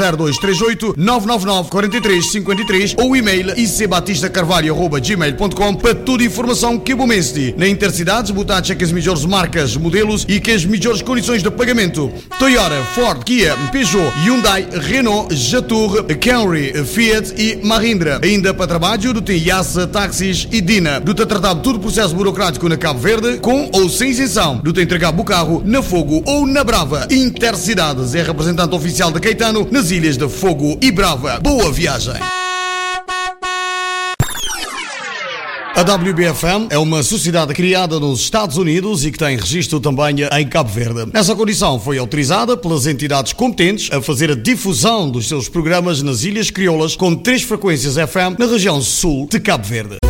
0238 999 4353 ou e-mail icbatistacarvalho@gmail.com para toda a informação que é bom mestre. Na Intercidades, botados que as melhores marcas, modelos e que as melhores condições de pagamento. Toyota, Ford, Kia, Peugeot, Hyundai, Renault, Jatour, Camry, Fiat e Mahindra. Ainda para trabalho, do tem Yassa, táxis e Dina. Do tem tratado todo o processo burocrático na Cabo Verde, com ou sem isenção. Do tem entregar o carro na Fogo ou na Brava. Intercidades é representante oficial de Caetano nas ilhas de Fogo e Brava. Boa viagem! A WBFM é uma sociedade criada nos Estados Unidos e que tem registro também em Cabo Verde. Nessa condição foi autorizada pelas entidades competentes a fazer a difusão dos seus programas nas Ilhas Crioulas com 3 frequências FM na região sul de Cabo Verde.